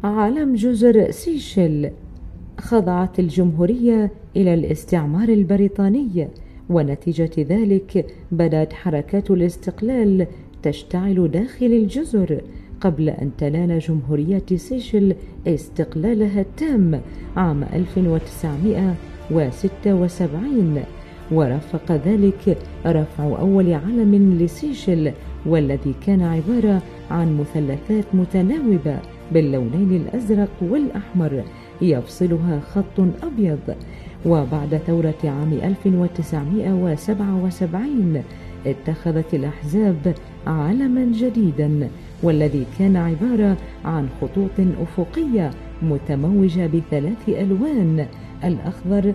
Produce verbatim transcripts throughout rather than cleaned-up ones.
علم جزر سيشل. خضعت الجمهورية إلى الاستعمار البريطاني، ونتيجة ذلك بدأت حركات الاستقلال تشتعل داخل الجزر قبل أن تنال جمهورية سيشل استقلالها التام عام ألف وتسعمائة وستة وسبعين، ورافق ذلك رفع أول علم لسيشل، والذي كان عبارة عن مثلثات متناوبة باللونين الأزرق والأحمر يفصلها خط أبيض. وبعد ثورة عام ألف وتسعمائة وسبعة وسبعين اتخذت الأحزاب علما جديدا، والذي كان عبارة عن خطوط أفقية متموجة بثلاث ألوان، الأخضر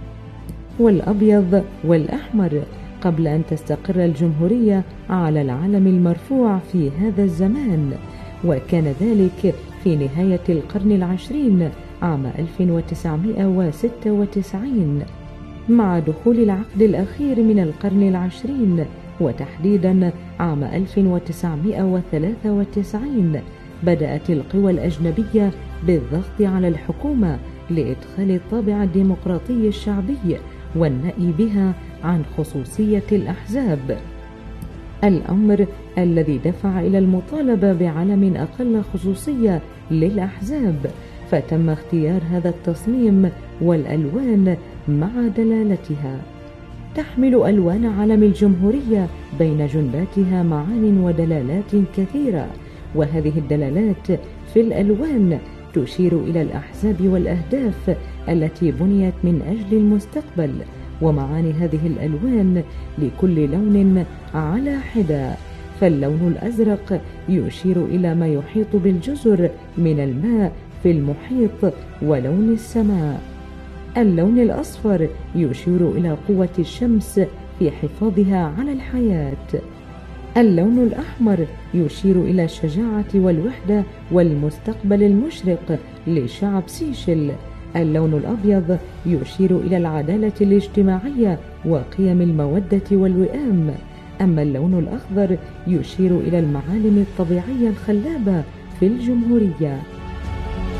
والأبيض والأحمر، قبل أن تستقر الجمهورية على العلم المرفوع في هذا الزمان. وكان ذلك في نهاية القرن العشرين عام ألف وتسعمائة وستة وتسعين. مع دخول العقد الأخير من القرن العشرين، وتحديدا عام ألف وتسعمائة وثلاثة وتسعين، بدأت القوى الأجنبية بالضغط على الحكومة لإدخال الطابع الديمقراطي الشعبي والنأي بها عن خصوصية الأحزاب، الأمر الذي دفع إلى المطالبة بعلم أقل خصوصية للأحزاب. فتم اختيار هذا التصميم والألوان مع دلالتها. تحمل ألوان علم الجمهورية بين جنباتها معان ودلالات كثيرة، وهذه الدلالات في الألوان تشير إلى الأحزاب والأهداف التي بنيت من أجل المستقبل، ومعاني هذه الألوان لكل لون على حدة. فاللون الأزرق يشير إلى ما يحيط بالجزر من الماء في المحيط ولون السماء. اللون الأصفر يشير إلى قوة الشمس في حفاظها على الحياة. اللون الأحمر يشير إلى الشجاعة والوحدة والمستقبل المشرق لشعب سيشل. اللون الأبيض يشير إلى العدالة الاجتماعية وقيم المودة والوئام. أما اللون الأخضر يشير إلى المعالم الطبيعية الخلابة في الجمهورية.